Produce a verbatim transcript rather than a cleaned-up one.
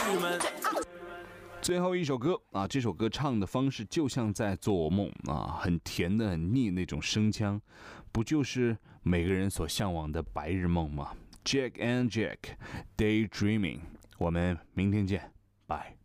最后一首歌啊，这首歌唱的方式就像在做梦啊，很甜的很腻那种声腔，不就是每个人所向往的白日梦吗？ Jack and Jack Daydreaming， 我们明天见，拜。